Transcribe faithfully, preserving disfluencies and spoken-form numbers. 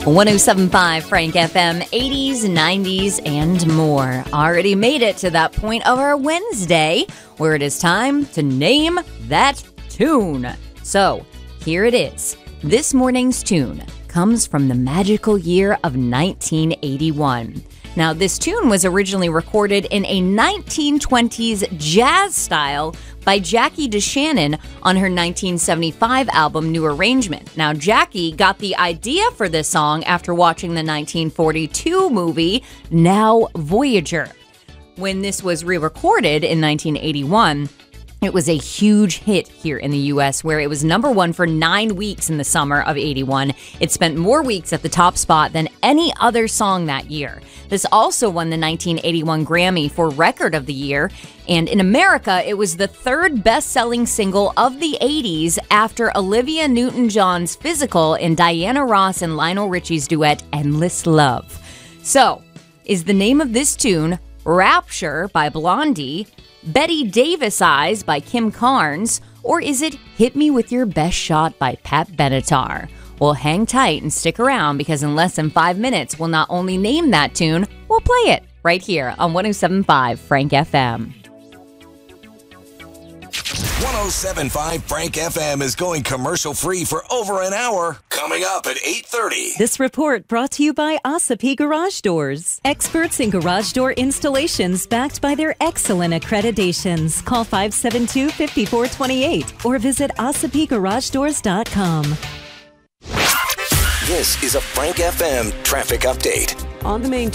one oh seven point five Frank F M, eighties, nineties, and more. Already made it to that point of our Wednesday where it is time to name that tune. So, here it is. This morning's tune comes from the magical year of nineteen eighty-one. Now, this tune was originally recorded in a nineteen twenties jazz style by Jackie DeShannon on her nineteen seventy-five album New Arrangement. Now, Jackie got the idea for this song after watching the nineteen forty-two movie Now Voyager. When this was re-recorded in nineteen eighty-one, it was a huge hit here in the U S, where it was number one for nine weeks in the summer of eighty-one. It spent more weeks at the top spot than any other song that year. This also won the nineteen eighty-one Grammy for Record of the Year, and in America, it was the third best-selling single of the eighties after Olivia Newton-John's Physical and Diana Ross and Lionel Richie's duet Endless Love. So, is the name of this tune Rapture by Blondie, Betty Davis Eyes by Kim Carnes, or is it Hit Me With Your Best Shot by Pat Benatar? Well, hang tight and stick around, because in less than five minutes, we'll not only name that tune, we'll play it right here on one oh seven point five Frank F M. one oh seven point five Frank F M is going commercial-free for over an hour. Coming up at eight thirty. This report brought to you by Ossipee Garage Doors. Experts in garage door installations backed by their excellent accreditations. Call five seven two, five four two eight or visit ossipee garage doors dot com. This is a Frank F M traffic update. On the main